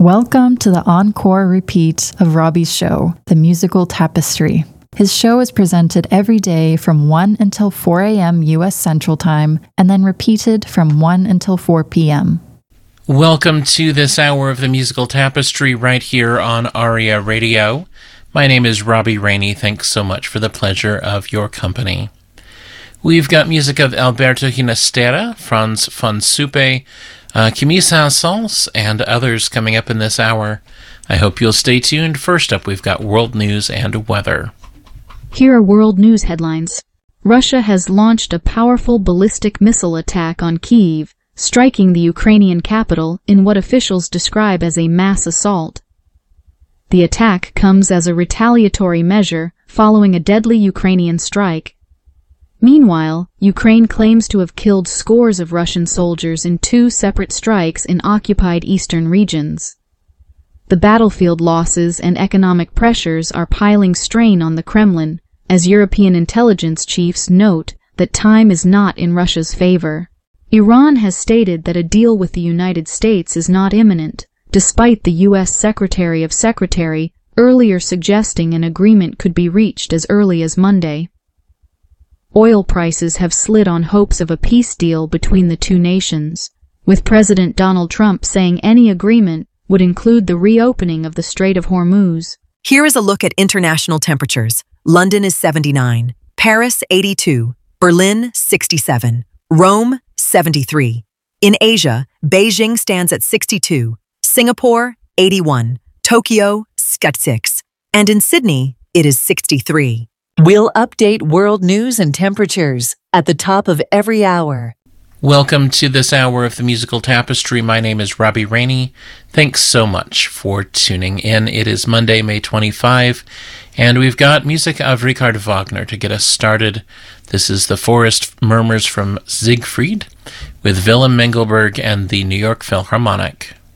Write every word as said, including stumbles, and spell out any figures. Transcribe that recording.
Welcome to the encore repeat of Robbie's show, The Musical Tapestry. His show is presented every day from one until four a.m. U S Central Time, and then repeated from one until four p.m. Welcome to this hour of The Musical Tapestry right here on ARIA Radio. My name is Robbie Rainey. Thanks so much for the pleasure of your company. We've got music of Alberto Ginastera, Franz von Suppe, uh, Camille Saint-Saëns, and others coming up in this hour. I hope you'll stay tuned. First up, we've got world news and weather. Here are world news headlines. Russia has launched a powerful ballistic missile attack on Kyiv, striking the Ukrainian capital in what officials describe as a mass assault. The attack comes as a retaliatory measure following a deadly Ukrainian strike. Meanwhile, Ukraine claims to have killed scores of Russian soldiers in two separate strikes in occupied eastern regions. The battlefield losses and economic pressures are piling strain on the Kremlin, as European intelligence chiefs note that time is not in Russia's favor. Iran has stated that a deal with the United States is not imminent, despite the U S Secretary of Secretary earlier suggesting an agreement could be reached as early as Monday. Oil prices have slid on hopes of a peace deal between the two nations, with President Donald Trump saying any agreement would include the reopening of the Strait of Hormuz. Here is a look at international temperatures. London is seventy-nine, Paris eighty-two, Berlin sixty-seven, Rome seventy-three. In Asia, Beijing stands at sixty-two, Singapore eighty-one, Tokyo sixty-six, and in Sydney it is sixty-three. We'll update world news and temperatures at the top of every hour. Welcome to this hour of The Musical Tapestry. My name is Robbie Rainey. Thanks so much for tuning in. It is Monday, May twenty-fifth, and we've got music of Richard Wagner to get us started. This is The Forest Murmurs from Siegfried with Willem Mengelberg and the New York Philharmonic.